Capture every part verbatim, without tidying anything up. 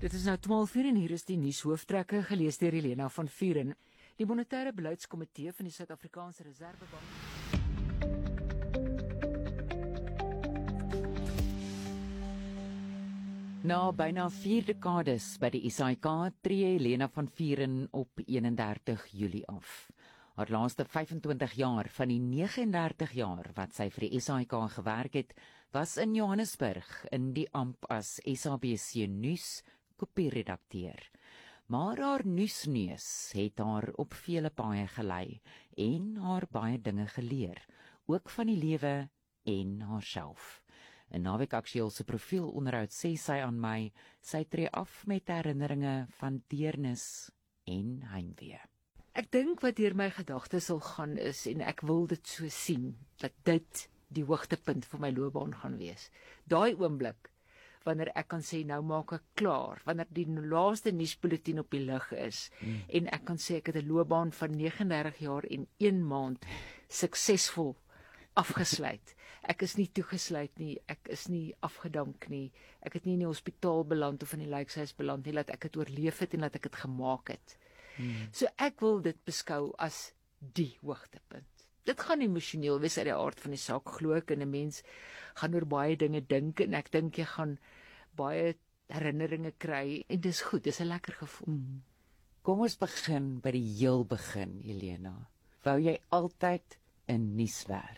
Dit is nou twaalf uur en hier is die nuushooftrekke gelees deur Helena van Vuren. Die monetêre beleidskomitee van die Suid-Afrikaanse Reservebank. Na byna vier dekades by die S A I K tree Helena van Vuren op eenendertig Julie af. Haar laaste vyfentwintig jaar van die negenendertig jaar wat sy vir die S A I K gewerk het, was in Johannesburg in die amp as S A B C nuus kopieredakteur. Maar haar nuusneus het haar op vele paaie gelei en haar baie dinge geleer, ook van die lewe en haarself. In Naweek Aktueel se profielonderhoud sê sy aan my, sy tree af met herinneringe van deernis en heimwee. Ek dink wat deur my gedagtes sal gaan is, en ek wil dit so sien, dat dit die hoogtepunt van my loopbaan gaan wees. Daai oomblik, wanneer ek kan sê, nou maak ek klaar, wanneer die laaste nuusbulletin op die lug is, mm. en ek kan sê, ek het 'n loopbaan van negenendertig jaar en een maand suksesvol afgesluit. Ek is nie toegesluit nie, ek is nie afgedank nie, ek het nie in die hospitaal beland of in die lijkshuis beland nie, dat ek het oorleef het en dat ek het gemaak het. Hmm. So ek wil dit beskou as die hoogtepunt. Dit gaan emosioneel wees uit die aard van die saak, glo ek, en 'n mens gaan oor baie dinge dink, en ek dink jy gaan baie herinneringe kry, en dis goed, dis 'n lekker gevoel. Hmm. Kom ons begin by die heel begin, Helena. Wou jy altyd in nuus werk?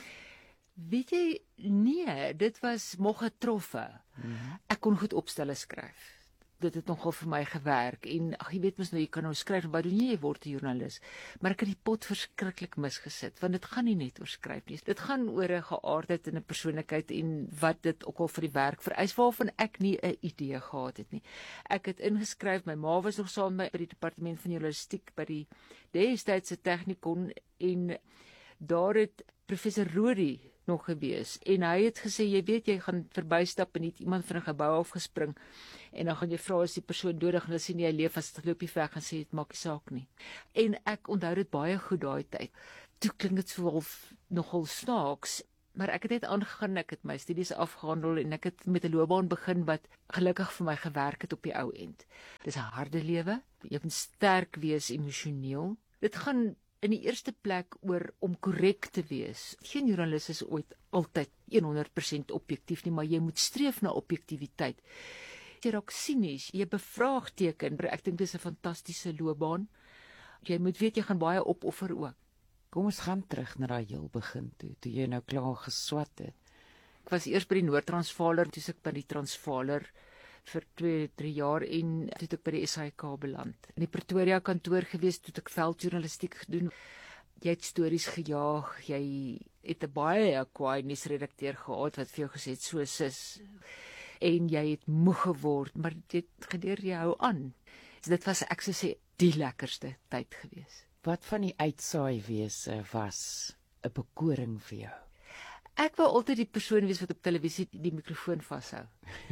Weet jy, nee, dit was nog getroffe. Mm-hmm. Ek kon goed opstelle skryf. Dit het nogal vir my gewerk, en ag, jy weet mos nou, jy kan nou skryf, wat doen jy, jy word 'n joernalis, maar ek het die pot verskriklik misgesit, want dit gaan nie net oor skryf nie, dit gaan oor 'n geaardheid en 'n persoonlikheid, en wat dit ook al vir die werk vereis, waarvan ek nie 'n idee gehad het nie. Ek het ingeskryf, my ma was nog saam met my by die departement van journalistiek, by die destydse Technikon, en daar het professor Rodi nog gewees, en hy het gesê, jy weet, jy gaan verbystap en het iemand van 'n gebou afgespring, en dan gaan jy vra, is die persoon dodig, en hulle sê nie, hy leef, as dit loop jy weg, en sê, het maak die saak nie. En ek onthou dit baie goed daai tyd. Toe klink dit so nogal snaaks, maar ek het net aangegaan, ek het my studies afgehandel, en ek het met 'n loopbaan begin, wat gelukkig vir my gewerk het op die ou end. Dis 'n harde lewe, jy moet sterk wees emosioneel, dit gaan in die eerste plek oor om korrek te wees. Geen joernalis is ooit altyd honderd persent objektief nie, maar jy moet streef na objektiviteit. Jy raak sinies, jy bevraagteken, ek dink dis 'n fantastiese loopbaan. Jy moet weet, jy gaan baie opoffer ook. Kom ons gaan terug na daai heel begin toe, toe jy nou klaar geswat het. Ek was eers by die Noord-Transvaaler, toe ek by die Transvaaler vir twee, drie jaar, en toe het ek by die S A I K beland. In die Pretoria kantoor gewees, toe het ek veldjournalistiek gedoen. Jy het stories gejaag, jy het 'n baie kwaai nuusredakteur gehad, wat vir jou gesê het, so sis, en jy het moeg geword, maar dit gedeur jy hou aan. So dit was, ek sou sê, die lekkerste tyd gewees. Wat van die uitsaaiwese was 'n bekoring vir jou? Ek wou altyd die persoon wees wat op televisie die mikrofoon vashou.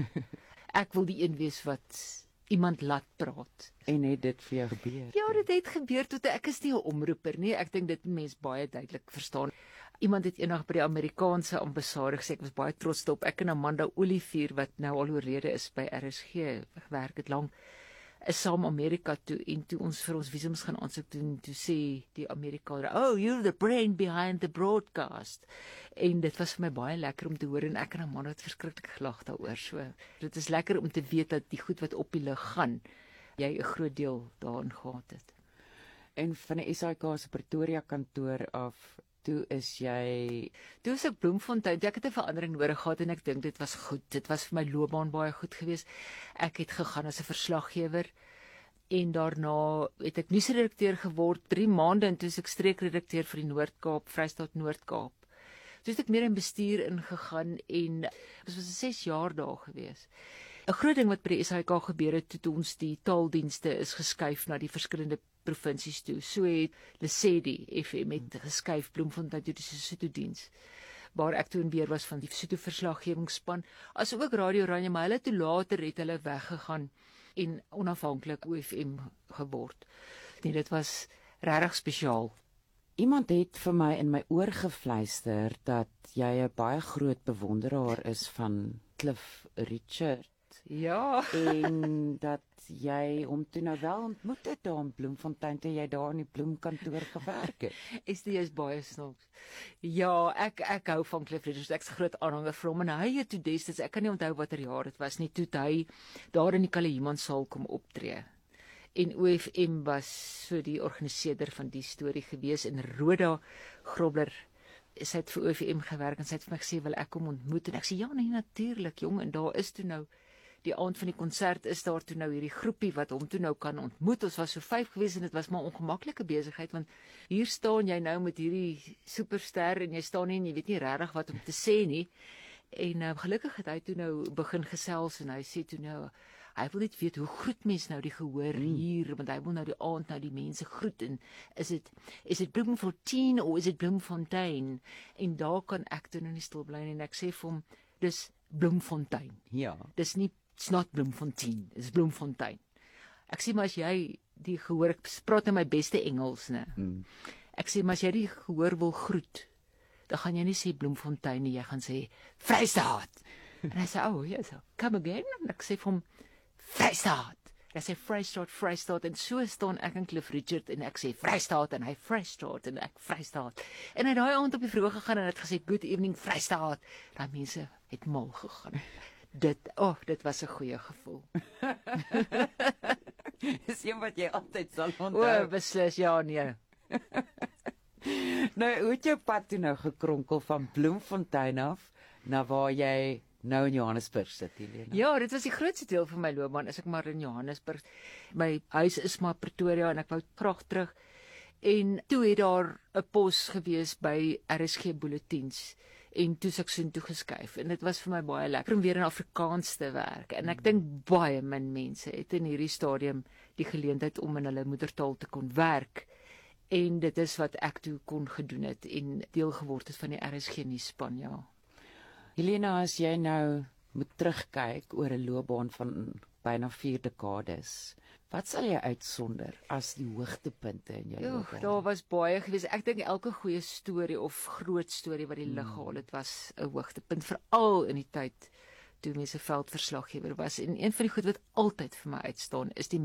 Ek wil die een wees wat iemand laat praat. En het dit vir jou gebeur? Ja, dit het gebeur, tot ek is nie 'n omroeper nie, ek dink dit mense baie duidelik verstaan. Iemand het eendag by die Amerikaanse ambassade gesê, ek was baie trots op, ek en Amanda Olivier, wat nou al oorlede is by R S G, gewerk het lank, is saam Amerika toe, en toe ons vir ons visums gaan aansoek doen, toe sê die Amerikaner, oh, you're the brain behind the broadcast, en dit was vir my baie lekker om te hoor, en ek en Amanda het verskriklik gelag daaroor, so, dit is lekker om te weet dat die goed wat op die lug gaan, jy 'n groot deel daarin gehad het. En van die S A I K se Pretoria kantoor af, toe is jy, toe is ek Bloemfontein, ek het 'n verandering nodig gehad, en ek dink dit was goed, dit was vir my loopbaan baie goed geweest. Ek het gegaan as 'n verslaggewer, en daarna het ek nuusredakteur geword, drie maande, en toe is ek streekredakteur vir die Noord-Kaap, Vrystaat Noord-Kaap. Toe het ek meer in bestuur ingegaan, en dit was ses jaar daar gewees. 'n Groot ding wat by die S A I K gebeur het, toe ons die taaldienste is geskuif na die verskillende provinsies toe. So het Lesedi F M het geskuif Bloemfontein toe die Sesotho diens, waar ek toe en weer was van die Sesotho verslaggewingsspan, as ook Radio Oranje, maar hulle toe later het hulle weggegaan en onafhanklik O F M geword. Nee, dit was regtig spesiaal. Iemand het vir my in my oor gefluister dat jy 'n baie groot bewonderaar is van Cliff Richard. Ja. En dat jy hom toe nou wel ontmoet het daar in Bloemfontein toe jy daar in die bloemkantoor gewerk het. Is die is baie snaaks. Ja, ek ek hou van Cliff Richard. Ek's 'n groot aanhanger vir hom en hy het toe destyds, ek kan nie onthou watter jaar dit was nie, toe hy daar in die Kallehuman saal kom optree. En O F M was so die organiseerder van die storie gewees en Roda Grobler sy het vir O F M gewerk en sy het vir my gesê wil ek kom ontmoet en ek sê ja nee natuurlik jong en daar is toe nou die aand van die konsert is daar toe nou hierdie groepie wat hom toe nou kan ontmoet. Ons was so vyf gewees en dit was maar 'n ongemaklike besigheid want hier staan jy nou met hierdie superster en jy staan nie en jy weet nie regtig wat om te sê nie. En uh, gelukkig het hy toe nou begin gesels en hy sê toe nou hy wil net weet hoe groet mense nou die gehoor mm. hier want hy wil nou die aand nou die mense groet en is dit is dit Bloemfontein of is dit Bloemfontein en daar kan ek toe nou nie stil bly en ek sê vir hom dis Bloemfontein. Ja. Dis nie it's not Bloemfontein, it's Bloemfontein. Ek sê maar as jy die gehoor ek praat in my beste Engels nê. Mm. Ek sê maar as jy die gehoor wil groet dan gaan jy nie sê Bloemfontein nie, jy gaan sê Vrystaat. En hy sê oh ja so come again en ek sê vir hom Vrystaat. Hy sê Vrystaat, Vrystaat en so staan ek en Cliff Richard en ek sê Vrystaat en hy Vrystaat en ek Vrystaat. En hy daai aand op die vroeg gegaan en het gesê good evening Vrystaat. Daai mense het mal gegaan. Dit, oh, dit was 'n goeie gevoel. Dis een wat jy altyd sal O, onthou. beslis ja nee. Nou, hoe het jou pad toe nou gekronkel van Bloemfontein af na waar jy nou in Johannesburg sit, Helena? Ja, dit was die grootste deel van my loopbaan, as ek maar in Johannesburg. My huis is maar Pretoria en ek wou graag terug. En toe het daar 'n pos gewees by R S G Bulletins en toe ek so intoe geskuif en dit was vir my baie lekker om weer in Afrikaans te werk. En ek dink baie min mense het in hierdie stadium die geleentheid om in hulle moedertaal te kon werk. En dit is wat ek toe kon gedoen het en deel geword het van die R S G nuusspan, ja. Helena, as jy nou moet terugkyk oor 'n loopbaan van byna vier dekades, wat sal jy uitsonder as die hoogtepunte in jou loopbaan? Daar was baie gewees. Ek dink elke goeie storie of groot storie wat die lig gehaal het, was 'n hoogtepunt, veral in die tyd toe mense veldverslaggewer was. En een van die goed wat altyd vir my uitstaan is die